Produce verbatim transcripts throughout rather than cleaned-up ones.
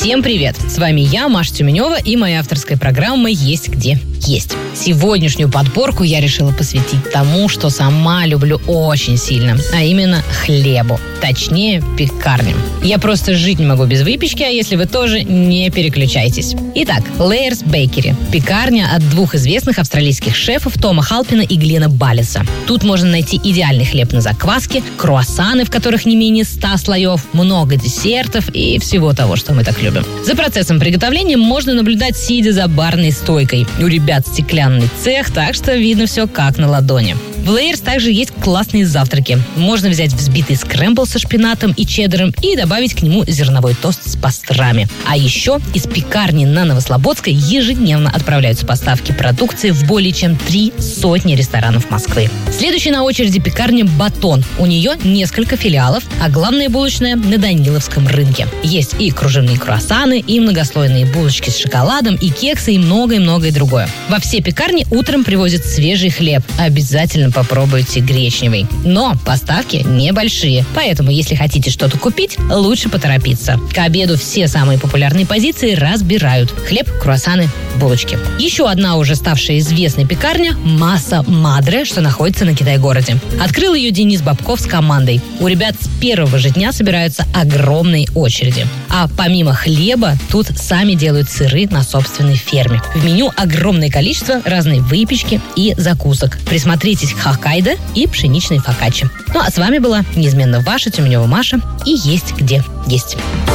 Всем привет! С вами я, Маша Тюменева, и моя авторская программа «Есть где есть». Сегодняшнюю подборку я решила посвятить тому, что сама люблю очень сильно, а именно хлебу. Точнее, пекарням. Я просто жить не могу без выпечки, а если вы тоже, не переключайтесь. Итак, Layers Bakery. Пекарня от двух известных австралийских шефов Тома Халпина и Глена Баллиса. Тут можно найти идеальный хлеб на закваске, круассаны, в которых не менее ста слоев, много десертов и всего того, что мы так любим. За процессом приготовления можно наблюдать, сидя за барной стойкой. У ребят стеклянный цех, так что видно все как на ладони. В Layers также есть классные завтраки. Можно взять взбитый скрэмбл со шпинатом и чеддером и добавить к нему зерновой тост с пастрами. А еще из пекарни на Новослободской ежедневно отправляются поставки продукции в более чем три сотни ресторанов Москвы. Следующая на очереди пекарня «Батон». У нее несколько филиалов, а главная булочная на Даниловском рынке. Есть и кружевные круассаны, и многослойные булочки с шоколадом, и кексы, и многое-многое другое. Во все пекарни утром привозят свежий хлеб. Обязательно попробуйте гречневый. Но поставки небольшие, поэтому если хотите что-то купить, лучше поторопиться. К обеду все самые популярные позиции разбирают. Хлеб, круассаны, булочки. Еще одна уже ставшая известной пекарня – Маса Мадре, что находится на Китай-городе. Открыл ее Денис Бабков с командой. У ребят с первого же дня собираются огромные очереди. А помимо хлеба, тут сами делают сыры на собственной ферме. В меню огромное количество разной выпечки и закусок. Присмотритесь к хоккайдо и пшеничной фокаччи. Ну а с вами была неизменно ваша Тюменева Маша и есть где есть.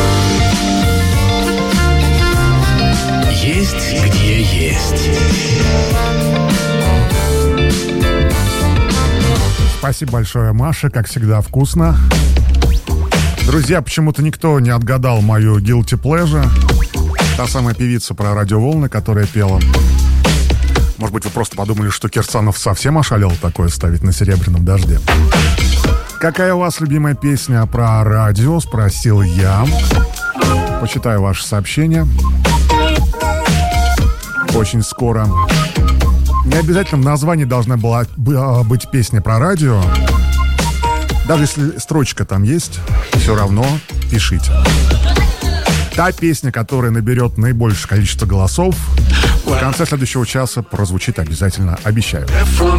Есть где есть. Спасибо большое, Маша, как всегда вкусно. Друзья, почему-то никто не отгадал мою guilty pleasure. Та самая певица про радиоволны, которая пела. Может быть, вы просто подумали, что Кирсанов совсем ошалел такое ставить на «Серебряном дожде». Какая у вас любимая песня про радио, спросил я. Почитаю ваши сообщения. Очень скоро. Не обязательно в названии должна была быть песня про радио. Даже если строчка там есть, все равно пишите. Та песня, которая наберет наибольшее количество голосов, в конце следующего часа прозвучит обязательно, обещаю.